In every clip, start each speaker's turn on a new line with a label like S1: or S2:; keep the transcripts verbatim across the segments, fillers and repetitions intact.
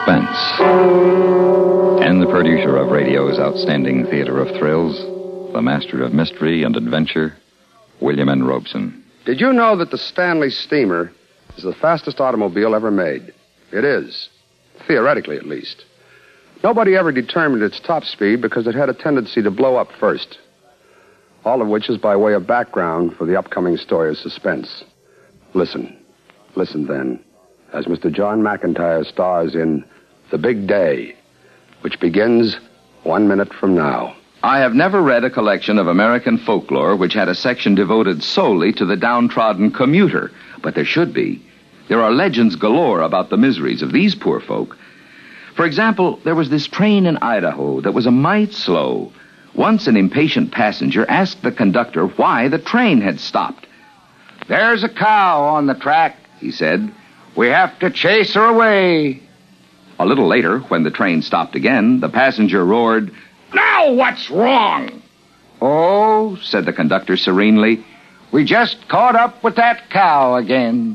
S1: Suspense. And the producer of radio's outstanding theater of thrills, the master of mystery and adventure, William N. Robeson.
S2: Did you know that the Stanley Steamer is the fastest automobile ever made? It is. Theoretically, at least. Nobody ever determined its top speed because it had a tendency to blow up first. All of which is by way of background for the upcoming story of suspense. Listen. Listen, then, as Mister John McIntyre stars in The Big Day, which begins one minute from now.
S3: I have never read a collection of American folklore which had a section devoted solely to the downtrodden commuter, but there should be. There are legends galore about the miseries of these poor folk. For example, there was this train in Idaho that was a mite slow. Once an impatient passenger asked the conductor why the train had stopped. "There's a cow on the track," he said. "We have to chase her away." A little later, when the train stopped again, the passenger roared, "Now what's wrong?" "Oh," said the conductor serenely, "we just caught up with that cow again."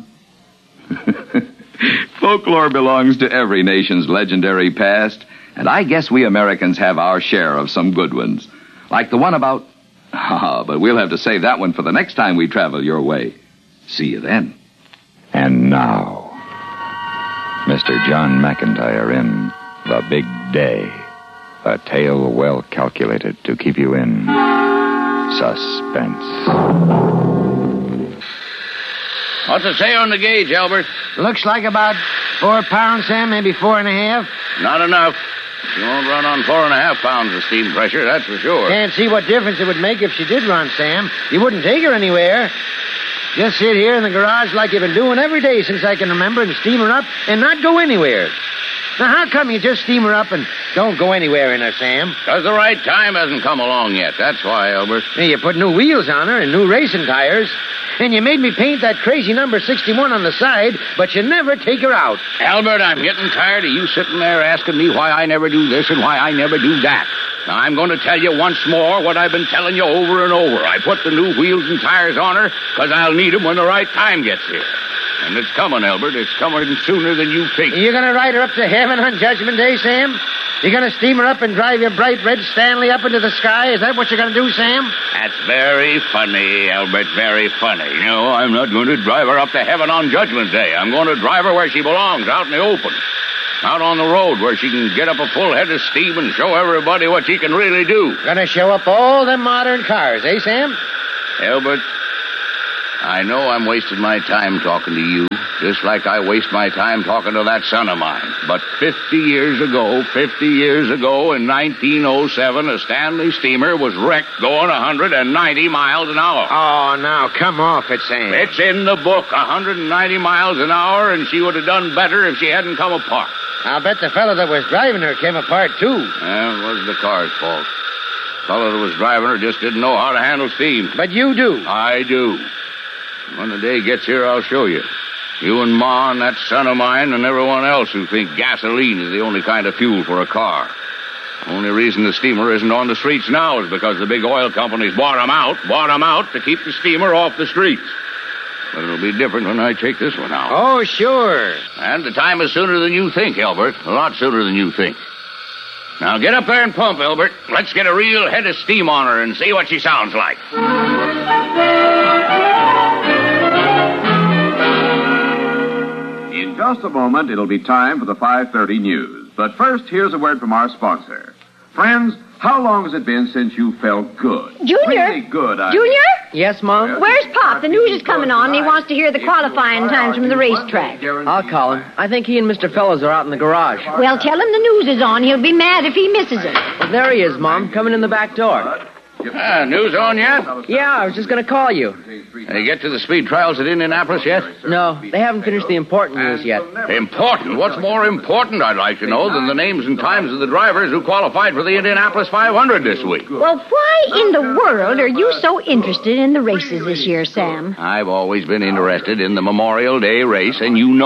S3: Folklore belongs to every nation's legendary past, and I guess we Americans have our share of some good ones. Like the one about... Ah, but we'll have to save that one for the next time we travel your way. See you then.
S1: And now, Mister John McIntyre in The Big Day. A tale well calculated to keep you in suspense.
S4: What's it say on the gauge, Albert?
S5: Looks like about four pounds, Sam, maybe four and a half.
S4: Not enough. She won't run on four and a half pounds of steam pressure, that's for sure.
S5: Can't see what difference it would make if she did run, Sam. You wouldn't take her anywhere. Just sit here in the garage like you've been doing every day since I can remember and steam her up and not go anywhere. Now, how come you just steam her up and don't go anywhere in her, Sam?
S4: Because the right time hasn't come along yet. That's why, Albert.
S5: Hey, you put new wheels on her and new racing tires. And you made me paint that crazy number sixty-one on the side, but you never take her out.
S4: Albert, I'm getting tired of you sitting there asking me why I never do this and why I never do that. Now, I'm going to tell you once more what I've been telling you over and over. I put the new wheels and tires on her because I'll need them when the right time gets here. And it's coming, Albert. It's coming sooner than you think.
S5: You're going to ride her up to heaven on Judgment Day, Sam? You're going to steam her up and drive your bright red Stanley up into the sky? Is that what you're going to do, Sam?
S4: That's very funny, Albert, very funny. No, I'm not going to drive her up to heaven on Judgment Day. I'm going to drive her where she belongs, out in the open. Out on the road where she can get up a full head of steam and show everybody what she can really do.
S5: Going to show up all them modern cars, eh, Sam?
S4: Albert, I know I'm wasting my time talking to you, just like I waste my time talking to that son of mine. But fifty years ago, fifty years ago, in nineteen oh seven, a Stanley steamer was wrecked going one hundred ninety miles an hour.
S5: Oh, now, come off it, Sam.
S4: It's in the book, one hundred ninety miles an hour, and she would have done better if she hadn't come apart.
S5: I'll bet the fellow that was driving her came apart, too.
S4: Well, it wasn't the car's fault. The fellow that was driving her just didn't know how to handle steam.
S5: But you do.
S4: I do. When the day gets here, I'll show you. You and Ma and that son of mine and everyone else who think gasoline is the only kind of fuel for a car. The only reason the steamer isn't on the streets now is because the big oil companies bought them out, bought them out to keep the steamer off the streets. But it'll be different when I take this one out.
S5: Oh, sure.
S4: And the time is sooner than you think, Albert. A lot sooner than you think. Now get up there and pump, Albert. Let's get a real head of steam on her and see what she sounds like.
S6: In just a moment, it'll be time for the five thirty news. But first, here's a word from our sponsor. Friends, how long has it been since you felt good?
S7: Junior?
S6: Really good, I
S7: Junior?
S5: Yes, Mom?
S7: Where's Pop? The news is coming on, and he wants to hear the qualifying times from the racetrack.
S5: I'll call him. I think he and Mister Fellows are out in the garage.
S7: Well, tell him the news is on. He'll be mad if he misses it.
S5: Well, there he is, Mom, coming in the back door.
S4: Ah, news on yet?
S5: Yeah, I was just going to call you.
S4: Did you get to the speed trials at Indianapolis yet?
S5: No, they haven't finished the important news yet.
S4: Important? What's more important, I'd like to know, than the names and times of the drivers who qualified for the Indianapolis five hundred this week?
S7: Well, why in the world are you so interested in the races this year, Sam?
S4: I've always been interested in the Memorial Day race, and you know it.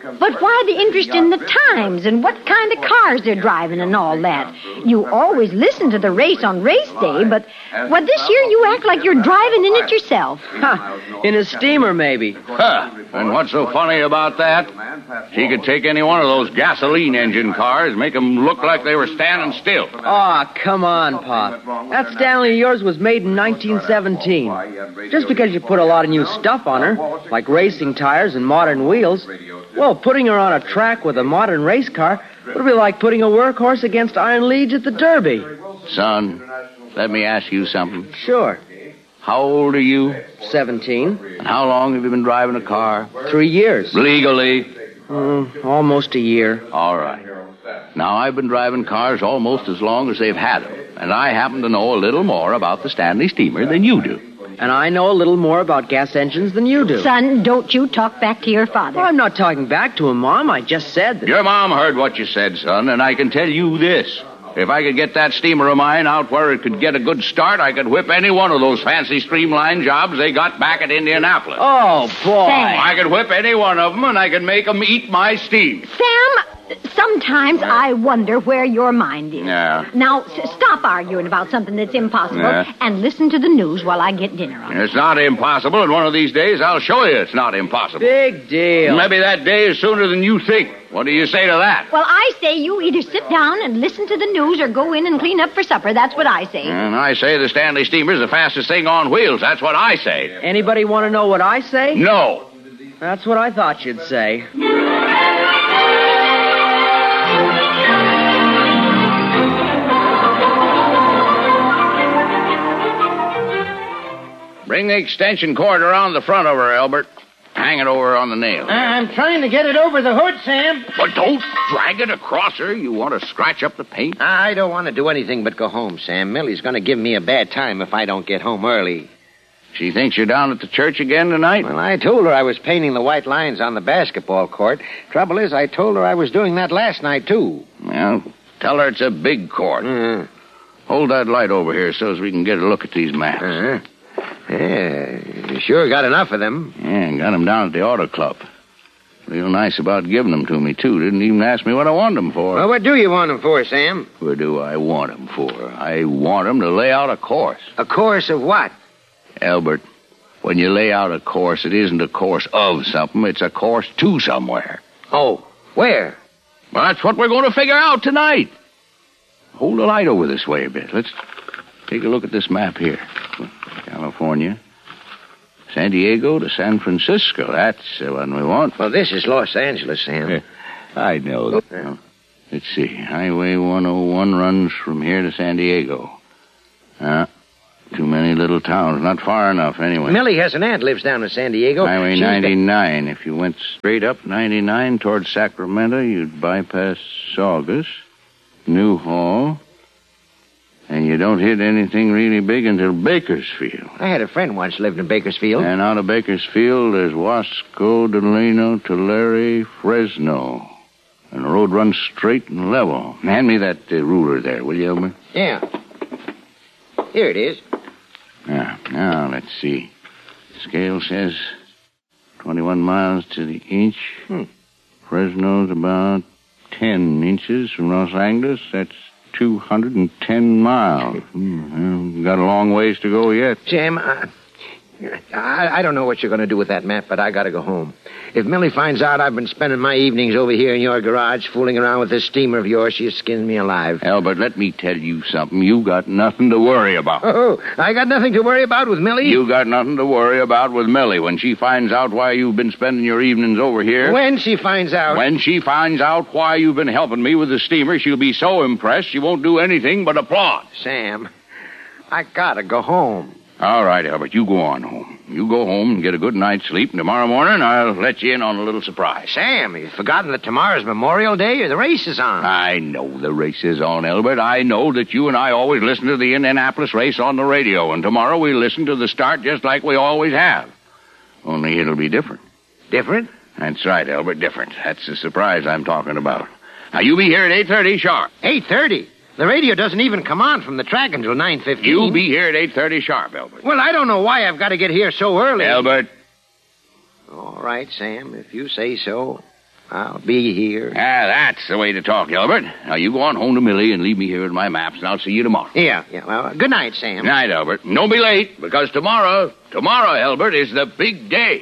S7: But why the interest in the times and what kind of cars they're driving and all that? You always listen to the race on race day, but well, this year you act like you're driving in it yourself.
S8: Ha! In a steamer, maybe.
S4: Huh. And what's so funny about that? She could take any one of those gasoline engine cars, make them look like they were standing still.
S8: Aw, come on, Pop. That Stanley of yours was made in nineteen seventeen. Just because you put a lot of new stuff on her, like racing tires and modern wheels, well, putting her on a track with a modern race car would be like putting a workhorse against Iron Leeds at the Derby.
S4: Son, let me ask you something.
S8: Sure.
S4: How old are you?
S8: Seventeen.
S4: And how long have you been driving a car?
S8: Three years.
S4: Legally?
S8: Mm, almost a year.
S4: All right. Now, I've been driving cars almost as long as they've had them, and I happen to know a little more about the Stanley steamer than you do.
S8: And I know a little more about gas engines than you do.
S7: Son, don't you talk back to your father.
S8: Well, I'm not talking back to him, Mom. I just said that...
S4: Your mom heard what you said, son, and I can tell you this. If I could get that steamer of mine out where it could get a good start, I could whip any one of those fancy streamline jobs they got back at Indianapolis.
S8: Oh, boy.
S7: Sam.
S4: I could whip any one of them, and I could make them eat my steam.
S7: Sam, sometimes I wonder where your mind is.
S4: Yeah.
S7: Now, s- stop arguing about something that's impossible
S4: Yeah.
S7: and listen to the news while I get dinner on.
S4: It's not impossible, and one of these days I'll show you it's not impossible.
S8: Big deal.
S4: Maybe that day is sooner than you think. What do you say to that?
S7: Well, I say you either sit down and listen to the news or go in and clean up for supper. That's what I say.
S4: And I say the Stanley steamer's the fastest thing on wheels. That's what I say.
S8: Anybody want to know what I say?
S4: No.
S8: That's what I thought you'd say.
S4: Bring the extension cord around the front of her, Albert. Hang it over on the nail.
S5: I'm trying to get it over the hood, Sam.
S4: But don't drag it across her. You want to scratch up the paint?
S5: I don't want to do anything but go home, Sam. Millie's going to give me a bad time if I don't get home early.
S4: She thinks you're down at the church again tonight?
S5: Well, I told her I was painting the white lines on the basketball court. Trouble is, I told her I was doing that last night, too.
S4: Well, tell her it's a big court.
S5: Uh-huh.
S4: Hold that light over here so as we can get a look at these maps.
S5: Uh-huh. Yeah, you sure got enough of them.
S4: Yeah, got them down at the auto club. Real nice about giving them to me, too. Didn't even ask me what I wanted them for.
S5: Well, what do you want them for, Sam?
S4: What do I want them for? I want them to lay out a course.
S5: A course of what?
S4: Albert, when you lay out a course, it isn't a course of something. It's a course to somewhere.
S5: Oh, where?
S4: Well, that's what we're going to figure out tonight. Hold the light over this way a bit. Let's take a look at this map here. California. San Diego to San Francisco. That's the one we want.
S5: Well, this is Los Angeles, Sam.
S4: I know. Well, let's see. Highway one oh one runs from here to San Diego. Uh, too many little towns. Not far enough, anyway.
S5: Millie has an aunt lives down in San Diego.
S4: Highway
S5: She's
S4: ninety-nine. Been... If you went straight up ninety-nine towards Sacramento, you'd bypass Saugus, Newhall, and you don't hit anything really big until Bakersfield.
S5: I had a friend once lived in Bakersfield.
S4: And out of Bakersfield, there's Wasco, Delano, Tulare, Fresno. And the road runs straight and level. Hand me that uh, ruler there, will you, Elmer?
S5: Yeah. Here it is.
S4: Now, now, let's see. The scale says twenty-one miles to the inch.
S5: Hmm.
S4: Fresno's about ten inches from Los Angeles. That's two hundred ten miles. Hmm, well, got a long ways to go yet.
S5: Sam, I, I, I don't know what you're going to do with that map, but I got to go home. If Millie finds out I've been spending my evenings over here in your garage fooling around with this steamer of yours, she'll skin me alive.
S4: Albert, let me tell you something. You got nothing to worry about.
S5: Oh, I got nothing to worry about with Millie?
S4: You got nothing to worry about with Millie when she finds out why you've been spending your evenings over here.
S5: When she finds out.
S4: When she finds out why you've been helping me with the steamer, she'll be so impressed she won't do anything but applaud.
S5: Sam, I gotta go home.
S4: All right, Albert, you go on home. You go home and get a good night's sleep, and tomorrow morning I'll let you in on a little surprise.
S5: Sam, you've forgotten that tomorrow's Memorial Day or the race is on.
S4: I know the race is on, Albert. I know that you and I always listen to the Indianapolis race on the radio, and tomorrow we'll listen to the start just like we always have. Only it'll be different.
S5: Different?
S4: That's right, Albert, different. That's the surprise I'm talking about. Now, you be here at eight thirty sharp.
S5: eight thirty? The radio doesn't even come on from the track until nine fifteen.
S4: You be here at eight thirty sharp, Albert.
S5: Well, I don't know why I've got to get here so early.
S4: Albert.
S5: All right, Sam, if you say so. I'll be here.
S4: Ah, that's the way to talk, Elbert. Now, you go on home to Millie and leave me here with my maps, and I'll see you tomorrow.
S5: Yeah, yeah. Well, good night, Sam.
S4: Good night, Elbert. And don't be late, because tomorrow, tomorrow, Elbert, is the big day.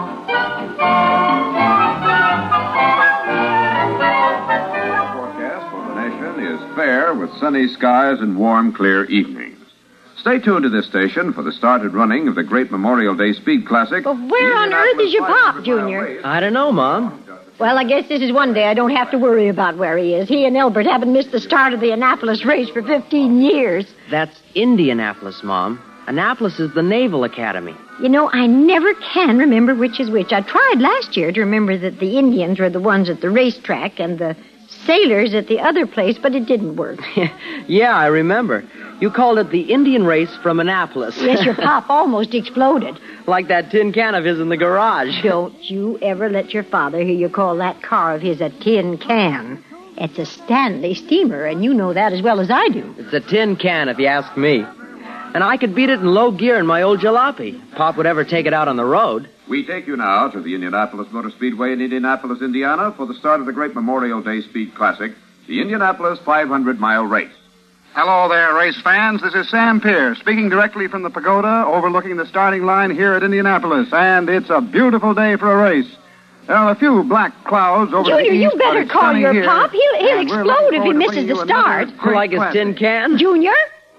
S6: Forecast for the nation is fair with sunny skies and warm, clear evenings. Stay tuned to this station for the started running of the great Memorial Day Speed Classic.
S7: But where on earth is your pop, Junior?
S8: I don't know, Mom.
S7: Well, I guess this is one day I don't have to worry about where he is. He and Elbert haven't missed the start of the Annapolis race for fifteen years.
S8: That's Indianapolis, Mom. Annapolis is the Naval Academy.
S7: You know, I never can remember which is which. I tried last year to remember that the Indians were the ones at the racetrack and the sailors at the other place, but it didn't work.
S8: Yeah, I remember. You called it the Indian race from Annapolis.
S7: Yes, your pop almost exploded.
S8: Like that tin can of his in the garage.
S7: Don't you ever let your father hear you call that car of his a tin can. It's a Stanley steamer, and you know that as well as I do.
S8: It's a tin can, if you ask me. And I could beat it in low gear in my old jalopy. Pop would ever take it out on the road.
S6: We take you now to the Indianapolis Motor Speedway in Indianapolis, Indiana, for the start of the great Memorial Day Speed Classic, the Indianapolis five hundred mile race.
S9: Hello there, race fans. This is Sam Pierce, speaking directly from the pagoda overlooking the starting line here at Indianapolis. And it's a beautiful day for a race. There are a few black clouds over
S7: Junior,
S9: the east.
S7: you better call your
S9: here.
S7: pop. He'll, he'll
S9: And we're
S7: explode
S9: looking
S7: if he
S9: forward to
S7: misses
S9: bringing
S7: the
S9: you
S7: start.
S9: another great
S8: Like his
S9: classic.
S8: tin can.
S7: Junior?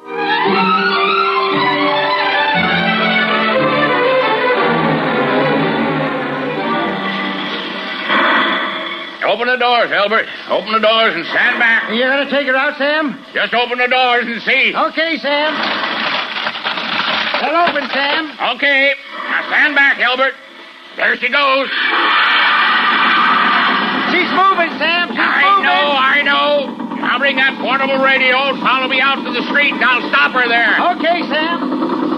S4: Open the doors, Elbert. Open the doors and stand back.
S5: You gonna take her out, Sam?
S4: Just open the doors and see.
S5: Okay, Sam. They're open, Sam.
S4: Okay. Now stand back, Elbert. There she goes.
S5: She's moving, Sam. She's
S4: I
S5: moving.
S4: know, I know. Now bring that portable radio and follow me out to the street, and I'll stop her there.
S5: Okay, Sam.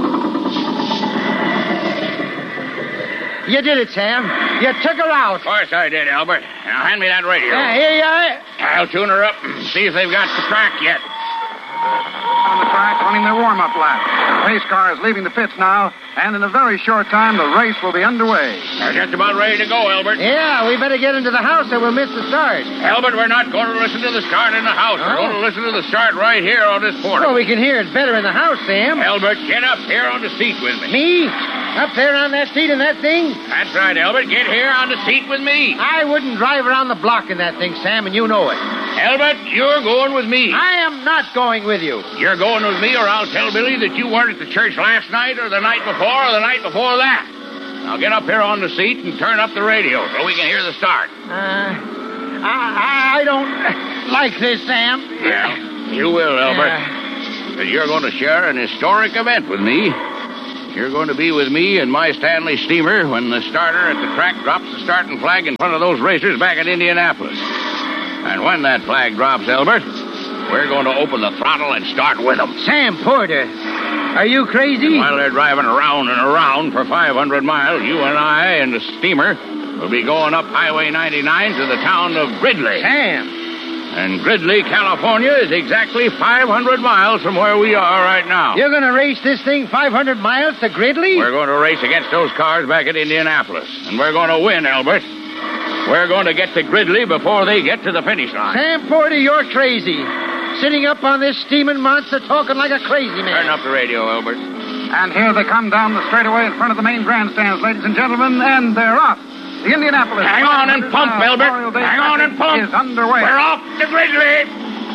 S5: You did it, Sam. You took her out.
S4: Of course I did, Albert. Now hand me that radio.
S5: Yeah, here you are.
S4: I'll tune her up and see if they've got the track yet.
S9: On the track, running their warm-up lap. The race car is leaving the pits now, and in a very short time, the race will be underway.
S4: They're just about ready to go, Albert.
S5: Yeah, we better get into the house or we'll miss the start.
S4: Albert, we're not going to listen to the start in the house. We're
S5: Oh.
S4: going to listen to the start right here on this portal.
S5: Well, we can hear it better in the house, Sam.
S4: Albert, get up here on the seat with me.
S5: Me? Up there on that seat in that thing?
S4: That's right, Albert. Get here on the seat with me.
S5: I wouldn't drive around the block in that thing, Sam, and you know it.
S4: Albert, you're going with me.
S5: I am not going with you.
S4: You're going with me, or I'll tell Billy that you weren't at the church last night, or the night before, or the night before that. Now get up here on the seat and turn up the radio so we can hear the start.
S5: Uh, I, I don't like this, Sam.
S4: Yeah, you will, Albert.
S5: Uh,
S4: But you're going to share an historic event with me. You're going to be with me in my Stanley steamer when the starter at the track drops the starting flag in front of those racers back at Indianapolis. And when that flag drops, Albert, we're going to open the throttle and start with them.
S5: Sam Porter, are you crazy?
S4: And while they're driving around and around for five hundred miles, you and I and the steamer will be going up Highway ninety-nine to the town of Gridley.
S5: Sam.
S4: And Gridley, California is exactly five hundred miles from where we are right now.
S5: You're going to race this thing five hundred miles to Gridley?
S4: We're going to race against those cars back at Indianapolis. And we're going to win, Albert. We're going to get to Gridley before they get to the finish line.
S5: Sam Porter, you're crazy. Sitting up on this steaming monster talking like a crazy man.
S4: Turn up the radio, Albert.
S9: And here they come down the straightaway in front of the main grandstands, ladies and gentlemen, and they're off. The Indianapolis.
S4: Hang on and pump, Albert.
S9: Memorial Day
S4: Hang on and pump.
S9: Is underway.
S4: We're off to Gridley.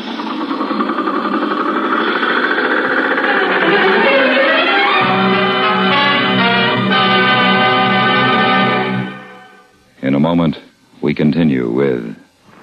S1: In a moment, we continue with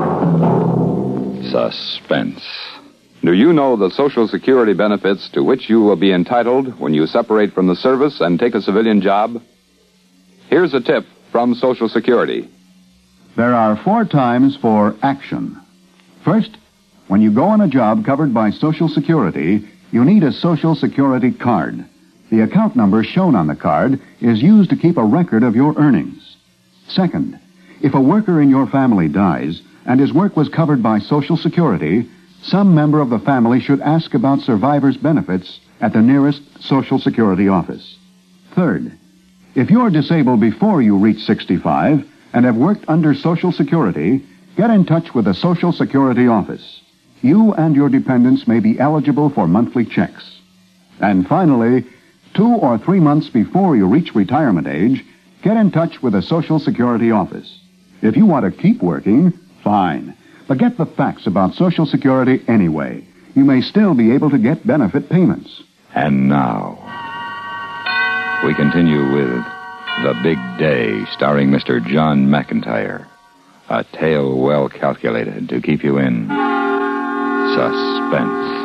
S1: Suspense.
S10: Do you know the Social Security benefits to which you will be entitled when you separate from the service and take a civilian job? Here's a tip from Social Security.
S11: There are four times for action. First, when you go on a job covered by Social Security, you need a Social Security card. The account number shown on the card is used to keep a record of your earnings. Second, if a worker in your family dies and his work was covered by Social Security, some member of the family should ask about survivor's benefits at the nearest Social Security office. Third, if you're disabled before you reach sixty-five, and have worked under Social Security, get in touch with the Social Security office. You and your dependents may be eligible for monthly checks. And finally, two or three months before you reach retirement age, get in touch with the Social Security office. If you want to keep working, fine. But get the facts about Social Security anyway. You may still be able to get benefit payments.
S1: And now, we continue with The Big Day, starring Mister John McIntyre. A tale well calculated to keep you in suspense.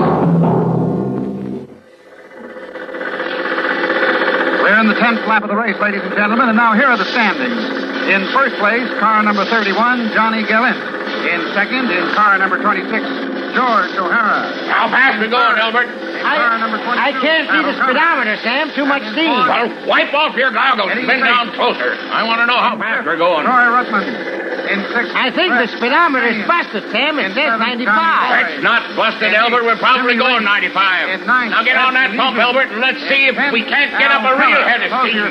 S9: We're in the tenth lap of the race, ladies and gentlemen, and now here are the standings. In first place, car number thirty-one, Johnny Gallant. In second, in car number twenty-six, George O'Hara.
S4: How fast we going, Albert?
S5: I, I can't see the speedometer, Sam. Too much steam.
S4: Well, wipe off your goggles and bend down closer. I want to know how fast we're going.
S9: Roy Ruttman. In sixth,
S5: I think the speedometer is busted, Sam. It says ninety-five.
S4: It's not busted, Albert. We're probably going ninety-five. Now get on that pump, Albert, and let's see if we can't get up a real head of steam.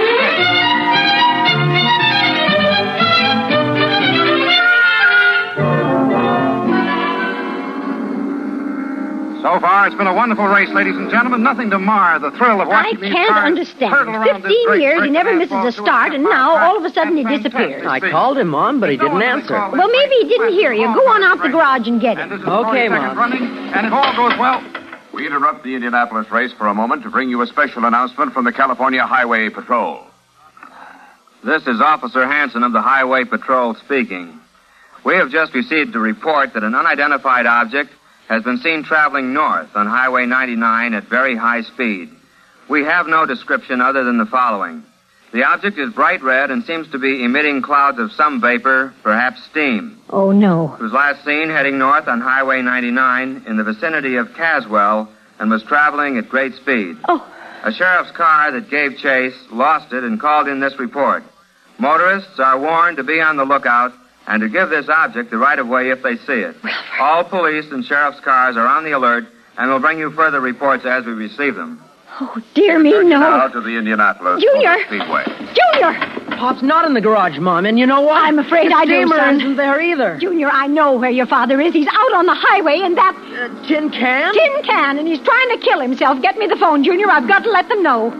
S9: So far, it's been a wonderful race, ladies and gentlemen. Nothing to mar the thrill of
S7: I
S9: watching these
S7: can't
S9: cars
S7: understand.
S9: hurtle around this
S7: Fifteen
S9: great
S7: years, he
S9: brick
S7: never misses
S9: asphalt
S7: a
S9: to
S7: start, and now all of a sudden he
S9: That's
S7: disappears.
S9: fantastic.
S8: I called him, Mom, but he didn't answer.
S7: Well, maybe he didn't hear you. Go on out the garage and get him.
S8: Okay, Mom.
S9: Running, and if all goes well,
S6: We interrupt the Indianapolis race for a moment to bring you a special announcement from the California Highway Patrol.
S12: This is Officer Hanson of the Highway Patrol speaking. We have just received a report that an unidentified object has been seen traveling north on Highway ninety-nine at very high speed. We have no description other than the following. The object is bright red and seems to be emitting clouds of some vapor, perhaps steam.
S7: Oh, no.
S12: It was last seen heading north on Highway ninety-nine in the vicinity of Caswell and was traveling at great speed.
S7: Oh.
S12: A sheriff's car that gave chase lost it and called in this report. Motorists are warned to be on the lookout and to give this object the right-of-way if they see it. All police and sheriff's cars are on the alert and will bring you further reports as we receive them.
S7: Oh, dear me,
S6: Now
S7: no.
S6: to the Indianapolis
S7: Junior!
S6: Motor Speedway.
S7: Junior!
S8: Pop's not in the garage, Mom, and you know what?
S7: I'm afraid
S8: the
S7: I do,
S8: steamer
S7: son.
S8: isn't there either.
S7: Junior, I know where your father is. He's out on the highway in that...
S8: Uh, tin can?
S7: tin can, and he's trying to kill himself. Get me the phone, Junior. I've got to let them know.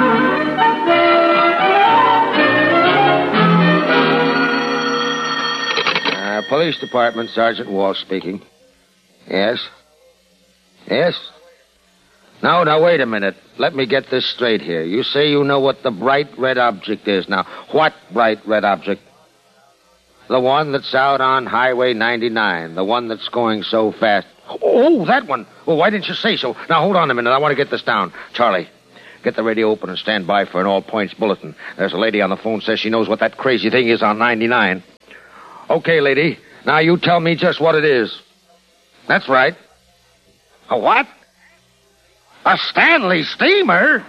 S5: Uh, Police Department, Sergeant Walsh speaking. Yes? Yes? No, now, wait a minute. Let me get this straight here. You say you know what the bright red object is. Now, what bright red object? The one that's out on Highway ninety-nine. The one that's going so fast. Oh, that one. Well, why didn't you say so? Now, hold on a minute. I want to get this down. Charlie, get the radio open and stand by for an all-points bulletin. There's a lady on the phone says she knows what that crazy thing is on ninety-nine. Okay, lady. Now, you tell me just what it is. That's right. A what? A Stanley steamer?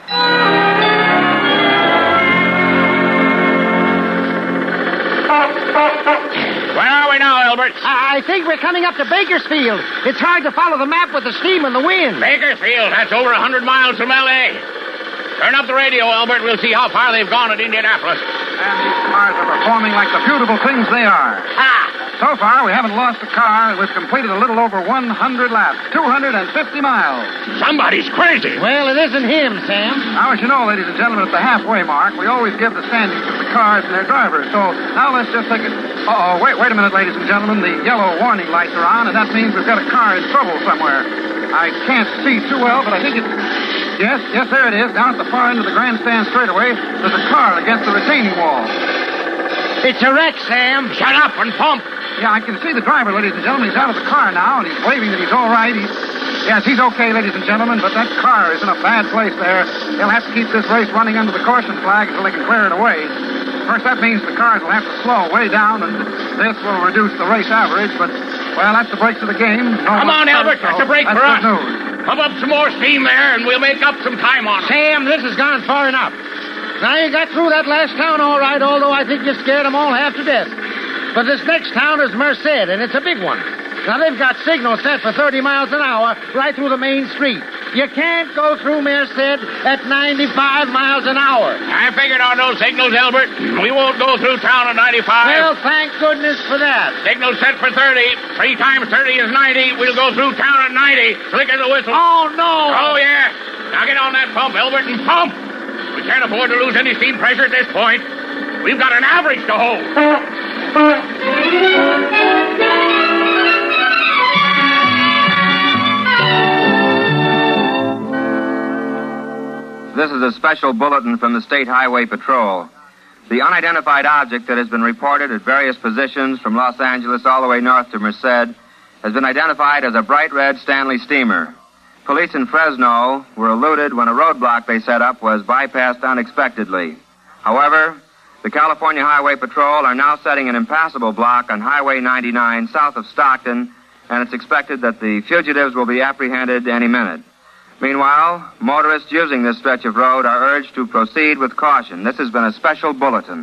S4: Where are we now, Albert?
S5: I think we're coming up to Bakersfield. It's hard to follow the map with the steam and the wind.
S4: Bakersfield, that's over a hundred miles from L A. Turn up the radio, Albert. We'll see how far they've gone at Indianapolis.
S9: and these cars are performing like the beautiful things they are.
S4: Ha!
S9: So far, we haven't lost a car. We've completed a little over one hundred laps, two hundred fifty miles.
S4: Somebody's crazy.
S5: Well, it isn't him, Sam.
S9: Now, as you know, ladies and gentlemen, at the halfway mark, we always give the standings to the cars and their drivers. So now let's just take it. Uh-oh, wait, wait a minute, ladies and gentlemen. The yellow warning lights are on, and that means we've got a car in trouble somewhere. I can't see too well, but I think it's... Yes, yes, there it is. Down at the far end of the grandstand straightaway, there's a car against the retaining wall.
S5: It's a wreck, Sam.
S4: Shut up and pump.
S9: Yeah, I can see the driver, ladies and gentlemen. He's out of the car now, and he's waving that he's all right. He's... Yes, he's okay, ladies and gentlemen, but that car is in a bad place there. They'll have to keep this race running under the caution flag until they can clear it away. Of course, that means the cars will have to slow way down, and this will reduce the race average, but, well, that's the breaks of the game. No
S4: Come on, Albert. That's a break
S9: that's
S4: for
S9: good
S4: us.
S9: News.
S4: Pump up some more steam there, and we'll make up some time on it.
S5: Sam, this has gone far enough. Now, you got through that last town all right, although I think you scared them all half to death. But this next town is Merced, and it's a big one. Now, they've got signals set for thirty miles an hour right through the main street. You can't go through Merced at ninety-five miles an hour.
S4: I figured on those signals, Albert. We won't go through town at ninety-five.
S5: Well, thank goodness for that.
S4: Signal set for thirty. Three times thirty is ninety. We'll go through town at ninety. Flicker the whistle.
S5: Oh, no.
S4: Oh, yeah. Now get on that pump, Albert, and pump. We can't afford to lose any steam pressure at this point. We've got an average to hold.
S12: This is a special bulletin from the State Highway Patrol. The unidentified object that has been reported at various positions from Los Angeles all the way north to Merced has been identified as a bright red Stanley steamer. Police in Fresno were eluded when a roadblock they set up was bypassed unexpectedly. However, the California Highway Patrol are now setting an impassable block on Highway ninety-nine south of Stockton, and it's expected that the fugitives will be apprehended any minute. Meanwhile, motorists using this stretch of road are urged to proceed with caution. This has been a special bulletin.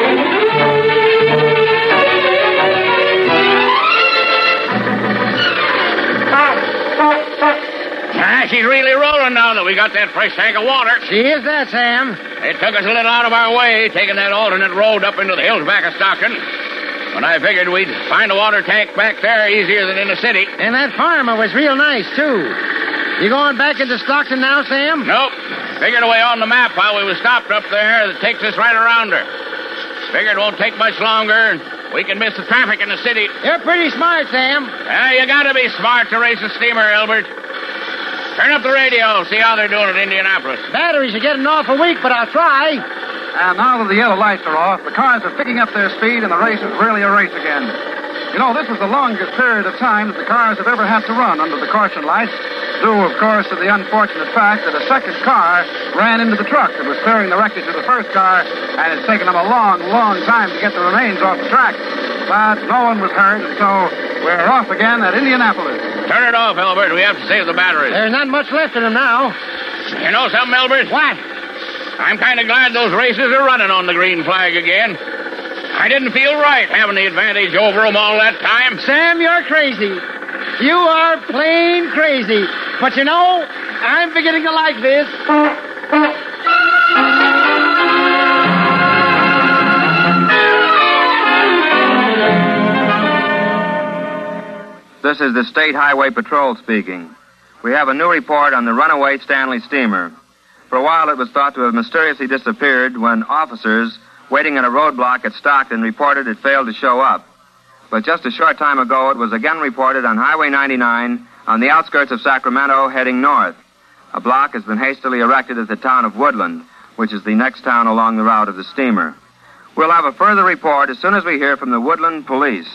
S4: Ah, she's really rolling now that we got that fresh tank of water.
S5: She is that, Sam.
S4: It took us a little out of our way, taking that alternate road up into the hills back of Stockton. But I figured we'd find a water tank back there easier than in the city.
S5: And that farmer was real nice, too. You going back into Stockton now, Sam?
S4: Nope. Figured away on the map while we was stopped up there that takes us right around her. Figured it won't take much longer, and we can miss the traffic in the city.
S5: You're pretty smart, Sam.
S4: Ah, you gotta be smart to race a steamer, Albert. Turn up the radio, see how they're doing at Indianapolis.
S5: Batteries are getting awful weak, but I'll try.
S9: And now that the yellow lights are off, the cars are picking up their speed, and the race is really a race again. You know, this is the longest period of time that the cars have ever had to run under the caution lights, due, of course, to the unfortunate fact that a second car ran into the truck that was clearing the wreckage of the first car, and it's taken them a long, long time to get the remains off the track. But no one was hurt, and so we're off again at Indianapolis.
S4: Turn it off, Albert. We have to save the batteries.
S5: There's not much left of them now.
S4: You know something, Albert?
S5: What?
S4: I'm kind of glad those races are running on the green flag again. I didn't feel right having the advantage over them all that time.
S5: Sam, you're crazy. You are plain crazy. But you know, I'm beginning to like this.
S12: This is the State Highway Patrol speaking. We have a new report on the runaway Stanley steamer. For a while, it was thought to have mysteriously disappeared when officers waiting at a roadblock at Stockton reported it failed to show up. But just a short time ago, it was again reported on Highway ninety-nine on the outskirts of Sacramento heading north. A block has been hastily erected at the town of Woodland, which is the next town along the route of the steamer. We'll have a further report as soon as we hear from the Woodland police.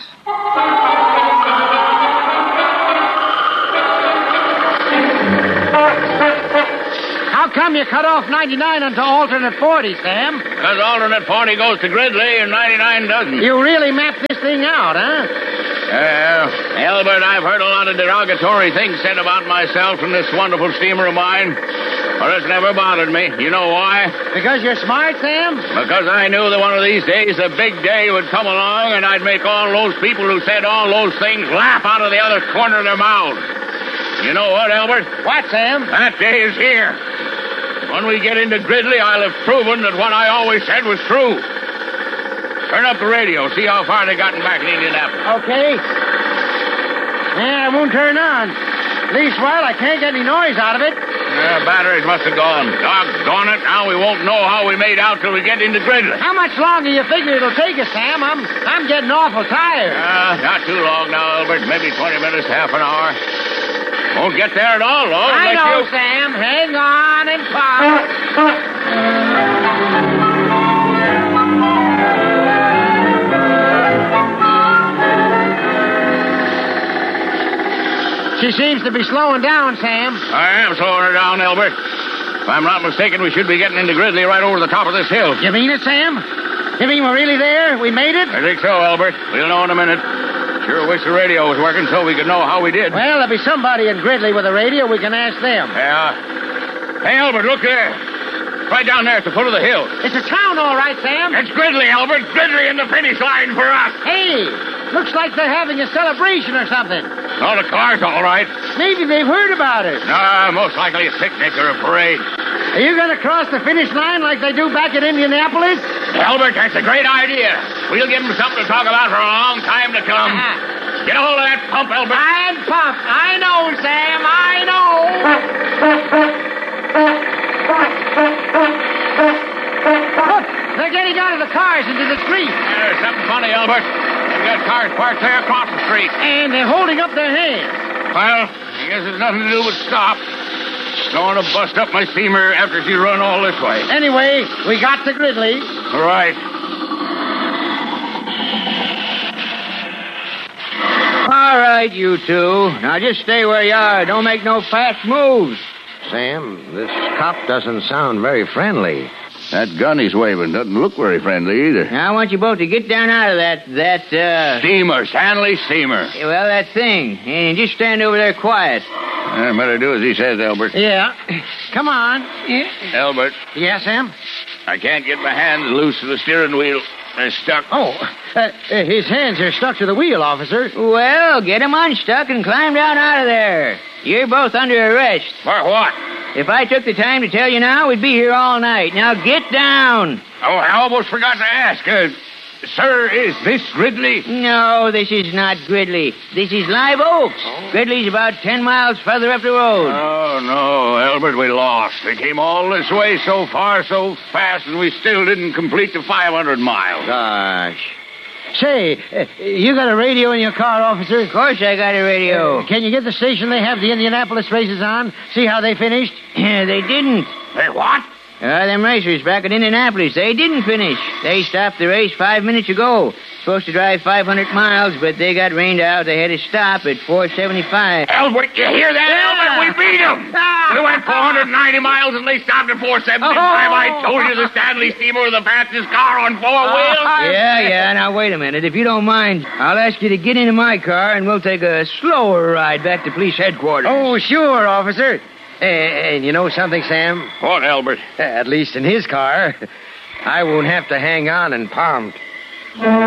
S5: How come you cut off ninety-nine onto alternate forty, Sam?
S4: Because alternate forty goes to Gridley and ninety-nine doesn't.
S5: You really mapped this thing out, huh?
S4: Well, Albert, I've heard a lot of derogatory things said about myself from this wonderful steamer of mine, but it's never bothered me. You know why?
S5: Because you're smart, Sam?
S4: Because I knew that one of these days a big day would come along and I'd make all those people who said all those things laugh out of the other corner of their mouths. You know what, Albert?
S5: What, Sam?
S4: That day is here. When we get into Gridley, I'll have proven that what I always said was true. Turn up the radio, see how far they gotten back in Indianapolis.
S5: Okay. Yeah, it won't turn on. Least while, I can't get any noise out of it.
S4: Yeah, batteries must have gone. Doggone it, now we won't know how we made out till we get into Gridley.
S5: How much longer you figure it'll take us, Sam? I'm I'm getting awful tired.
S4: Uh, not too long now, Albert. Maybe twenty minutes, half an hour. Won't get there at all, though.
S5: I know,
S4: you...
S5: Sam. Hang on and pop. She seems to be slowing down, Sam.
S4: I am slowing her down, Albert. If I'm not mistaken, we should be getting into Gridley right over the top of this hill.
S5: You mean it, Sam? You mean we're really there? We made it?
S4: I think so, Albert. We'll know in a minute. Sure wish the radio was working so we could know how we did.
S5: Well, there'll be somebody in Gridley with a radio. We can ask them.
S4: Yeah. Hey, Albert, look there. Right down there at the foot of the hill.
S5: It's a town, all right, Sam.
S4: It's Gridley, Albert. Gridley in the finish line for us.
S5: Hey, Looks like they're having a celebration or something.
S4: No, the car's all right.
S5: Maybe they've heard about it.
S4: No, most likely a picnic or a parade.
S5: Are you going to cross the finish line like they do back in Indianapolis?
S4: Albert, that's a great idea. We'll give them something to talk about for a long time to come. Get a hold of that pump, Albert.
S5: I'm pumped. I know, Sam. I know. Look, they're getting out of the cars into the street.
S4: Yeah, there's something funny, Albert. They've got cars parked there across the street.
S5: And they're holding up their hands.
S4: Well, I guess there's nothing to do but stop. Don't want to bust up my steamer after she run all this way.
S5: Anyway, we got to Gridley.
S4: All right.
S8: All right, you two. Now just stay where you are. Don't make no fast moves.
S5: Sam, this cop doesn't sound very friendly.
S4: That gun he's waving doesn't look very friendly either.
S8: Now, I want you both to get down out of that, that, uh...
S4: Steamer, Stanley steamer.
S8: Well, that thing. And just stand over there quiet.
S4: I better do as he says, Albert.
S5: Yeah. Come on. Yeah.
S4: Albert.
S5: Yeah, Sam?
S4: I can't get my hands loose to the steering wheel. They're stuck.
S5: Oh, uh, his hands are stuck to the wheel, officer.
S8: Well, get him unstuck and climb down out of there. You're both under arrest.
S4: For what?
S8: If I took the time to tell you now, we'd be here all night. Now get down.
S4: Oh, I almost forgot to ask. Uh, sir, is this Gridley?
S8: No, this is not Gridley. This is Live Oaks. Oh. Gridley's about ten miles further up the road.
S4: Oh, no, Albert, we lost. We came all this way so far, so fast, and we still didn't complete the five hundred miles.
S5: Gosh. Say, uh, you got a radio in your car, officer?
S8: Of course I got a radio.
S5: Uh, can you get the station they have the Indianapolis races on? See how they finished?
S8: Yeah, they didn't.
S4: They what?
S8: Uh, them racers back at Indianapolis, they didn't finish. They stopped the race five minutes ago. Supposed to drive five hundred miles, but they got rained out. They had to stop at four seventy-five.
S4: Albert, you hear that,
S8: Yeah.
S4: Albert? We beat them.
S8: Ah.
S4: We went four hundred ninety miles, and they stopped at four seventy-five.
S8: Oh.
S4: I told you the Stanley steamer was the fastest car on four wheels.
S8: Yeah, yeah. Now, wait a minute. If you don't mind, I'll ask you to get into my car, and we'll take a slower ride back to police headquarters.
S5: Oh, sure, officer. Uh, and you know something, Sam?
S4: What, Albert?
S5: At least in his car. I won't have to hang on and pump.